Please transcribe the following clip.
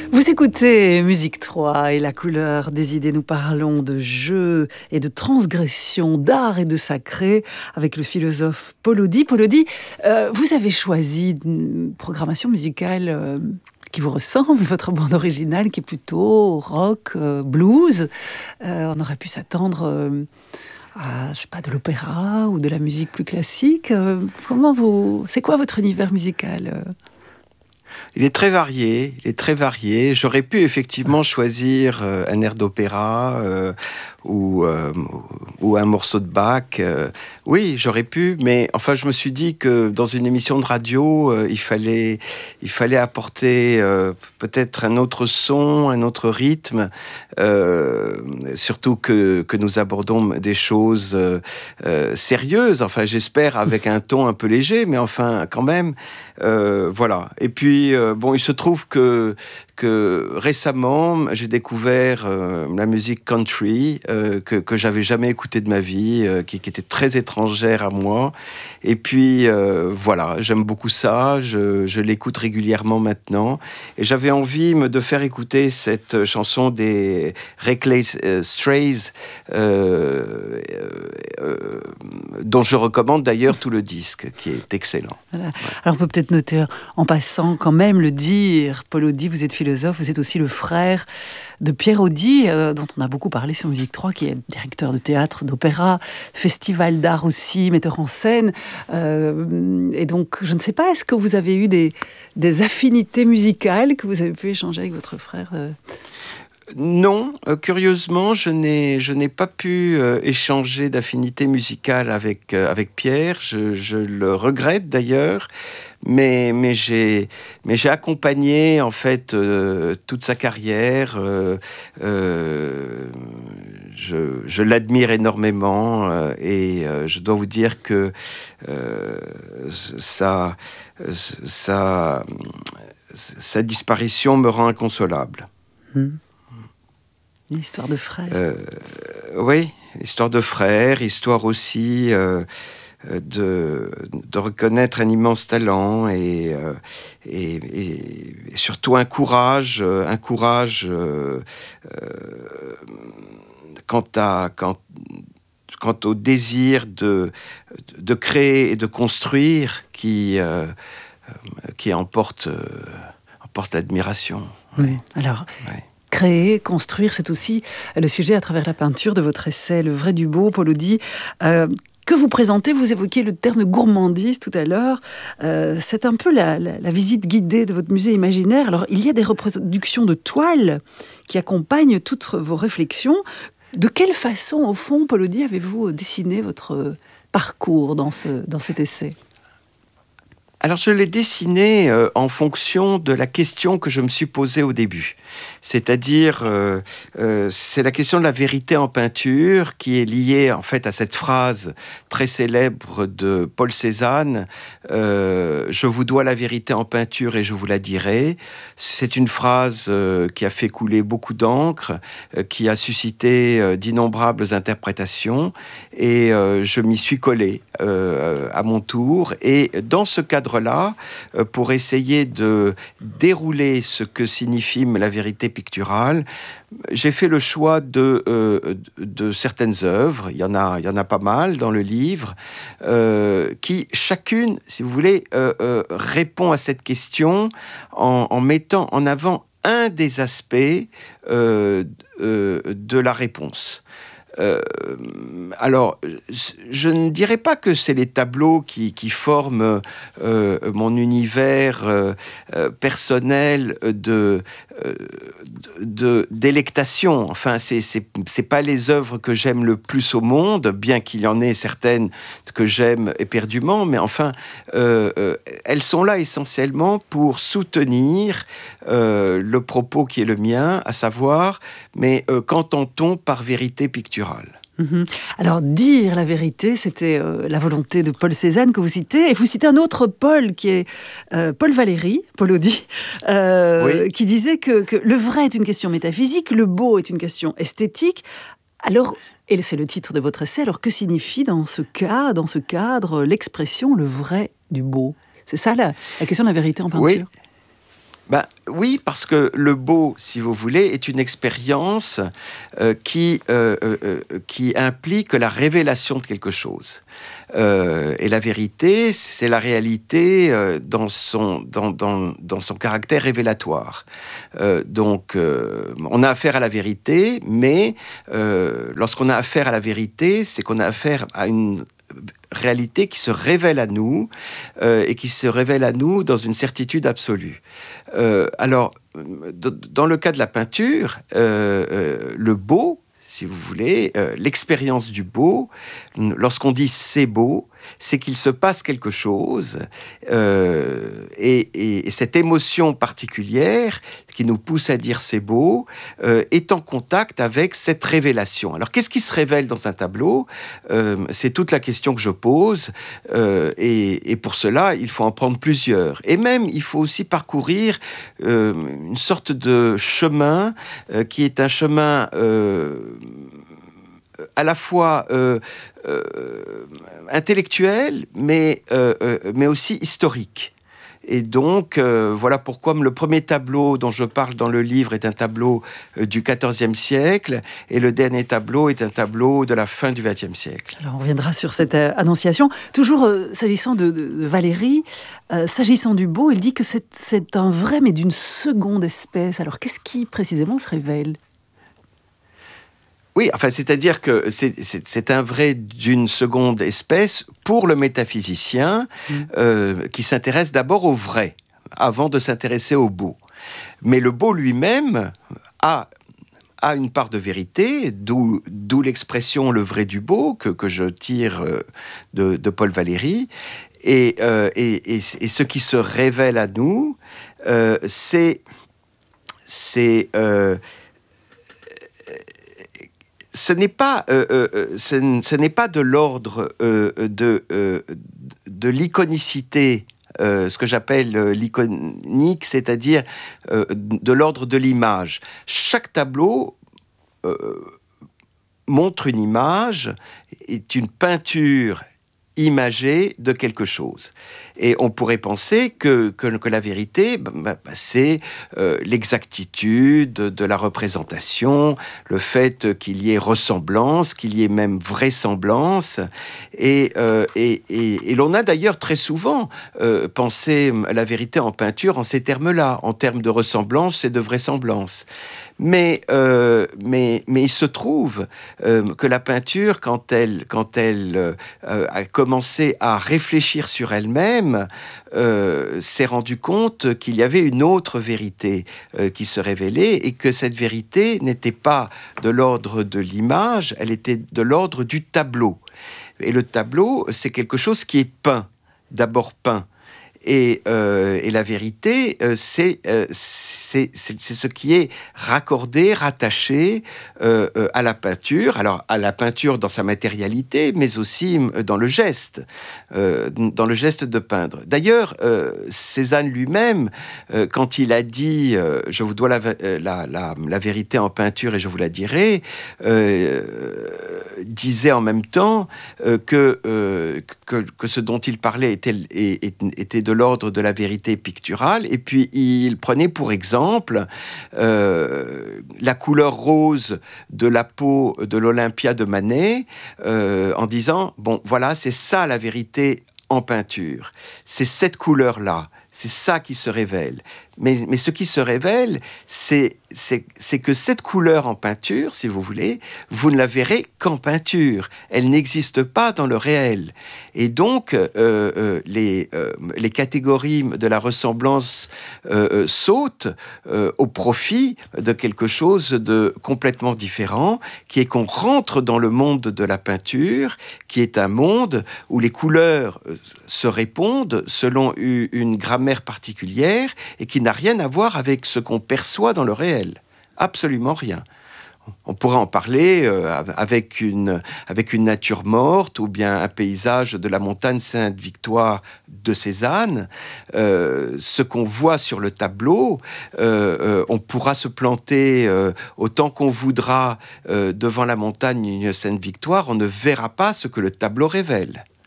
Vous écoutez Musique 3 et la couleur des idées. Nous parlons de jeu et de transgression, d'art et de sacré avec le philosophe Paul Audy. Paul Audy, vous avez choisi une programmation musicale qui vous ressemble, votre bande originale qui est plutôt rock, blues. On aurait pu s'attendre à, je sais pas, de l'opéra ou de la musique plus classique. C'est quoi votre univers musical Il est très varié, J'aurais pu effectivement choisir un air d'opéra ou un morceau de Bach. Oui, j'aurais pu, mais enfin, je me suis dit que dans une émission de radio, il fallait apporter peut-être un autre son, un autre rythme, surtout que nous abordons des choses sérieuses. Enfin, j'espère avec un ton un peu léger, mais enfin, quand même, voilà. Et puis, il se trouve que récemment, j'ai découvert la musique country que j'avais jamais écoutée de ma vie, qui était très étrangère à moi. Et puis, voilà, j'aime beaucoup ça. Je l'écoute régulièrement maintenant. Et j'avais envie de faire écouter cette chanson des Reckless Strays, dont je recommande d'ailleurs tout le disque, qui est excellent. Voilà. Ouais. Alors, on peut peut-être noter en passant quand même le dire, Paul Audy, vous êtes philosophe, vous êtes aussi le frère de Pierre Audy, dont on a beaucoup parlé sur Musique 3, qui est directeur de théâtre, d'opéra, festival d'art aussi, metteur en scène. Et donc, je ne sais pas, est-ce que vous avez eu des affinités musicales que vous avez pu échanger avec votre frère Non, curieusement, je n'ai pas pu échanger d'affinité musicale avec Pierre. Je le regrette d'ailleurs, mais j'ai accompagné en fait toute sa carrière. Je l'admire énormément et je dois vous dire que sa disparition me rend inconsolable. Une histoire de frère. Oui, histoire de frère, histoire aussi de reconnaître un immense talent et surtout un courage quant au désir de créer et de construire qui emporte l'admiration. Oui, alors... Oui. Créer, construire, c'est aussi le sujet à travers la peinture de votre essai Le vrai du beau, Paul Audy, que vous présentez. Vous évoquiez le terme de gourmandise tout à l'heure. C'est un peu la visite guidée de votre musée imaginaire. Alors, il y a des reproductions de toiles qui accompagnent toutes vos réflexions. De quelle façon, au fond, Paul Audy, avez-vous dessiné votre parcours dans cet essai ? Alors, je l'ai dessiné en fonction de la question que je me suis posée au début. C'est-à-dire, c'est la question de la vérité en peinture qui est liée en fait à cette phrase très célèbre de Paul Cézanne, je vous dois la vérité en peinture et je vous la dirai. C'est une phrase qui a fait couler beaucoup d'encre, qui a suscité d'innombrables interprétations et je m'y suis collé à mon tour. Et dans ce cadre-là, pour essayer de dérouler ce que signifie la vérité picturale, j'ai fait le choix de certaines œuvres, il y en a pas mal dans le livre, qui chacune, si vous voulez, répond à cette question en mettant en avant un des aspects de la réponse. Alors, je ne dirais pas que c'est les tableaux qui forment mon univers personnel de délectation. Enfin, c'est pas les œuvres que j'aime le plus au monde, bien qu'il y en ait certaines que j'aime éperdument, mais enfin, elles sont là essentiellement pour soutenir le propos qui est le mien, à savoir, mais qu'entend-on par vérité picturale ? Alors, dire la vérité, c'était la volonté de Paul Cézanne que vous citez, et vous citez un autre Paul qui est Paul Valéry, Paul Audy, oui. Qui disait que le vrai est une question métaphysique, le beau est une question esthétique. Alors, et c'est le titre de votre essai, alors que signifie dans ce cadre, l'expression le vrai du beau ? C'est ça la question de la vérité en peinture ? Ben, oui, parce que le beau, si vous voulez, est une expérience qui implique la révélation de quelque chose. Et la vérité, c'est la réalité dans son caractère révélatoire. Donc, on a affaire à la vérité, mais lorsqu'on a affaire à la vérité, c'est qu'on a affaire à une réalité qui se révèle à nous et qui se révèle à nous dans une certitude absolue. Alors, dans le cas de la peinture, le beau, si vous voulez, l'expérience du beau, lorsqu'on dit c'est beau, c'est qu'il se passe quelque chose et cette émotion particulière qui nous pousse à dire c'est beau est en contact avec cette révélation. Alors qu'est-ce qui se révèle dans un tableau ? C'est toute la question que je pose et pour cela il faut en prendre plusieurs. Et même il faut aussi parcourir une sorte de chemin qui est un chemin à la fois intellectuel, mais aussi historique. Et donc, voilà pourquoi le premier tableau dont je parle dans le livre est un tableau du XIVe siècle, et le dernier tableau est un tableau de la fin du XXe siècle. Alors, on reviendra sur cette annonciation. Toujours s'agissant de Valérie, s'agissant du beau, elle dit que c'est un vrai, mais d'une seconde espèce. Alors, qu'est-ce qui, précisément, se révèle ? Oui, enfin, c'est-à-dire que c'est un vrai d'une seconde espèce pour le métaphysicien qui s'intéresse d'abord au vrai, avant de s'intéresser au beau. Mais le beau lui-même a une part de vérité, d'où l'expression « le vrai du beau » que je tire de Paul Valéry. Et ce qui se révèle à nous, ce n'est pas de l'ordre de l'iconicité, ce que j'appelle l'iconique, c'est-à-dire de l'ordre de l'image. Chaque tableau montre une image, est une peinture imagée de quelque chose. Et on pourrait penser que la vérité, c'est l'exactitude de la représentation, le fait qu'il y ait ressemblance, qu'il y ait même vraisemblance. Et l'on a d'ailleurs très souvent pensé la vérité en peinture en ces termes-là, en termes de ressemblance et de vraisemblance. Mais il se trouve que la peinture, quand elle a commencé à réfléchir sur elle-même, s'est rendu compte qu'il y avait une autre vérité qui se révélait et que cette vérité n'était pas de l'ordre de l'image, elle était de l'ordre du tableau. Et le tableau, c'est quelque chose qui est peint, d'abord peint. Et la vérité, c'est ce qui est raccordé, rattaché à la peinture. Alors, à la peinture dans sa matérialité, mais aussi dans le geste de peindre. D'ailleurs, Cézanne lui-même, quand il a dit « Je vous dois la vérité en peinture et je vous la dirai », disait en même temps que ce dont il parlait était de l'ordre de la vérité picturale, et puis il prenait pour exemple la couleur rose de la peau de l'Olympia de Manet, en disant, bon, voilà, c'est ça la vérité en peinture, c'est cette couleur-là, c'est ça qui se révèle. Mais ce qui se révèle, c'est que cette couleur en peinture, si vous voulez, vous ne la verrez qu'en peinture. Elle n'existe pas dans le réel. Et donc, les catégories de la ressemblance sautent au profit de quelque chose de complètement différent, qui est qu'on rentre dans le monde de la peinture, qui est un monde où les couleurs se répondent selon une grammaire particulière et qui n'a rien à voir avec ce qu'on perçoit dans le réel. Absolument rien. On pourrait en parler avec une nature morte ou bien un paysage de la montagne Sainte-Victoire de Cézanne. Ce qu'on voit sur le tableau, on pourra se planter autant qu'on voudra devant la montagne Sainte-Victoire, on ne verra pas ce que le tableau révèle.